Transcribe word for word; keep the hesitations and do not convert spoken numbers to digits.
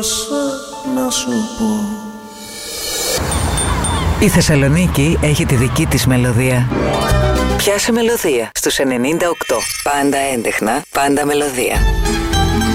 Να σου πω. Η Θεσσαλονίκη έχει τη δική της μελωδία. Πιάσε μελωδία στους ενενήντα οκτώ. Πάντα έντεχνα, πάντα μελωδία.